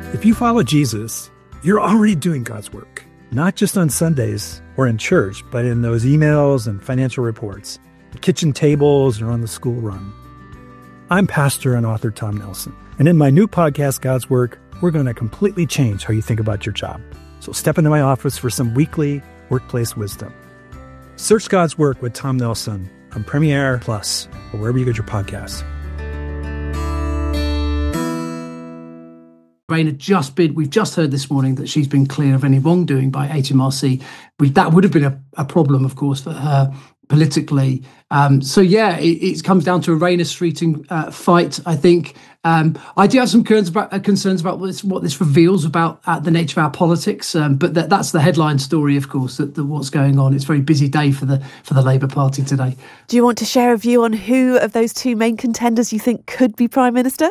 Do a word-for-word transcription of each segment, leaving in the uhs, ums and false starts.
If you follow Jesus, you're already doing God's work, not just on Sundays or in church, but in those emails and financial reports, the kitchen tables, or on the school run. I'm pastor and author Tom Nelson, and in my new podcast, God's Work, we're going to completely change how you think about your job. So step into my office for some weekly workplace wisdom. Search God's Work with Tom Nelson on Premiere Plus or wherever you get your podcasts. Rayna just been, we've just heard this morning that she's been cleared of any wrongdoing by H M R C. We, that would have been a, a problem, of course, for her politically. Um, so, yeah, it, it comes down to a Rayna Streeting uh, fight, I think. Um, I do have some concerns about, uh, concerns about what this, what this reveals about uh, the nature of our politics, um, but that, that's the headline story, of course, that, that what's going on. It's a very busy day for the for the Labour Party today. Do you want to share a view on who of those two main contenders you think could be Prime Minister?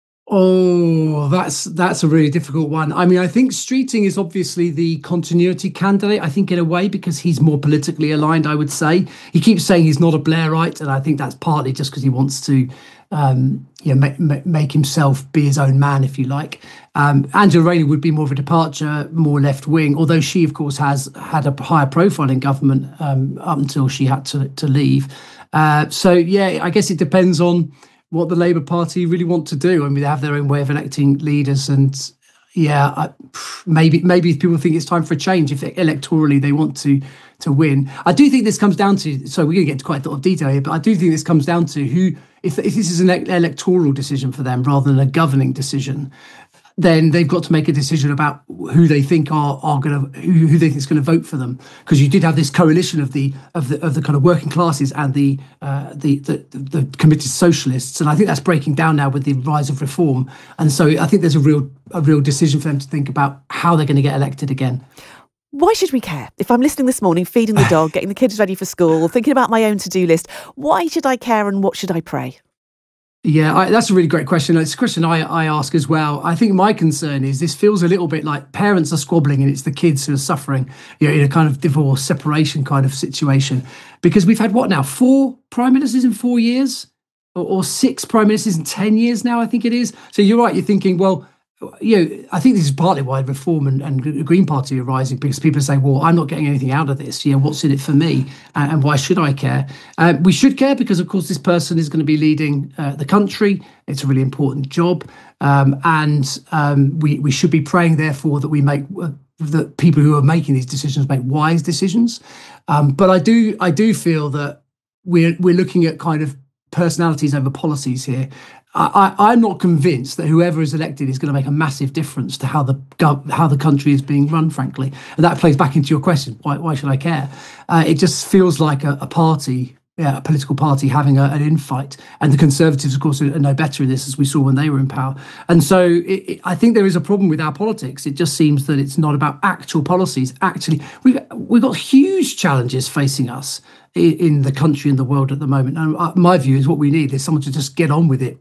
Oh, that's that's a really difficult one. I mean, I think Streeting is obviously the continuity candidate, I think, in a way, because he's more politically aligned, I would say. He keeps saying he's not a Blairite, and I think that's partly just because he wants to um, you know, make, make himself be his own man, if you like. Um, Angela Rayner would be more of a departure, more left-wing, although she, of course, has had a higher profile in government um, up until she had to, to leave. Uh, so, yeah, I guess it depends on what the Labour Party really want to do. I mean, they have their own way of electing leaders, and yeah, I, maybe maybe people think it's time for a change if electorally they want to to win. I do think this comes down to, so we're going to get to quite a lot of detail here, but I do think this comes down to who, if if this is an electoral decision for them rather than a governing decision, then they've got to make a decision about who they think are are going to who, who they think is going to vote for them. Because you did have this coalition of the of the of the kind of working classes and the uh, the, the the committed socialists, and I think that's breaking down now with the rise of reform. And so I think there's a real a real decision for them to think about how they're going to get elected again. Why should we care? If I'm listening this morning, feeding the dog, getting the kids ready for school, thinking about my own to-do list, why should I care and what should I pray? Yeah, I, that's a really great question. It's a question I, I ask as well. I think my concern is this feels a little bit like parents are squabbling and it's the kids who are suffering, you know, in a kind of divorce, separation kind of situation. Because we've had, what now, four prime ministers in four years? Or, or six prime ministers in ten years now, I think it is. So you're right, you're thinking, well, you know, I think this is partly why Reform and, and the Green Party are rising, because people say, well, I'm not getting anything out of this. You know, what's in it for me? Uh, and why should I care? Uh, we should care because, of course, this person is going to be leading uh, the country. It's a really important job. Um, and um, we, we should be praying, therefore, that we make uh, that people who are making these decisions make wise decisions. Um, but I do I do feel that we're we're looking at kind of personalities over policies here. I, I'm not convinced that whoever is elected is going to make a massive difference to how the how the country is being run, frankly. And that plays back into your question, why, why should I care? Uh, it just feels like a, a party, yeah, a political party having a, an infight. And the Conservatives, of course, are no better in this, as we saw when they were in power. And so it, it, I think there is a problem with our politics. It just seems that it's not about actual policies. Actually, we've, we've got huge challenges facing us in, in the country and the world at the moment. And my view is what we need is someone to just get on with it.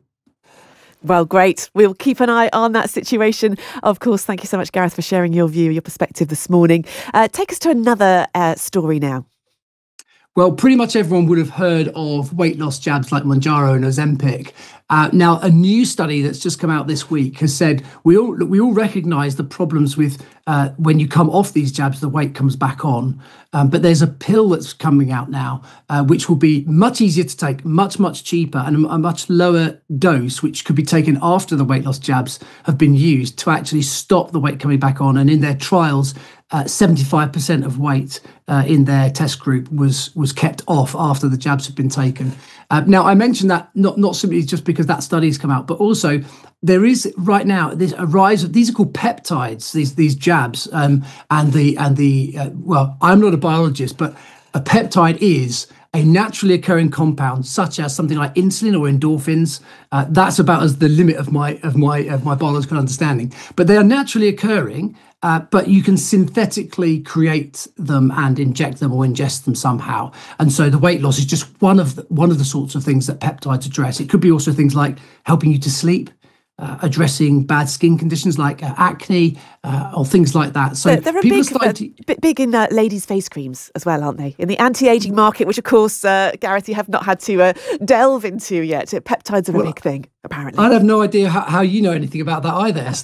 Well, great. We'll keep an eye on that situation. Of course, thank you so much, Gareth, for sharing your view, your perspective this morning. Uh, take us to another uh, story now. Well, pretty much everyone would have heard of weight loss jabs like Mounjaro and Ozempic. Uh, now, a new study that's just come out this week has said we all we all recognise the problems with uh, when you come off these jabs, the weight comes back on. Um, but there's a pill that's coming out now, uh, which will be much easier to take, much, much cheaper, and a, a much lower dose, which could be taken after the weight loss jabs have been used to actually stop the weight coming back on. And in their trials, Uh, seventy-five percent of weight uh, in their test group was was kept off after the jabs had been taken. Uh, now, I mentioned that not not simply just because that study's come out, but also there is right now this a rise of, these are called peptides, these these jabs, um, and the and the uh, well, I'm not a biologist, but a peptide is a naturally occurring compound, such as something like insulin or endorphins. Uh, that's about as the limit of my of my of my biological understanding. But they are naturally occurring. Uh, but you can synthetically create them and inject them or ingest them somehow. And so the weight loss is just one of the, one of the sorts of things that peptides address. It could be also things like helping you to sleep, uh, addressing bad skin conditions like uh, acne uh, or things like that. So they're, they're people big, are starting uh, to... big in uh, ladies' face creams as well, aren't they? In the anti-aging market, which of course, uh, Gareth, you have not had to uh, delve into yet. Peptides are well, a big thing, apparently. I have no idea how, how you know anything about that either, Esther.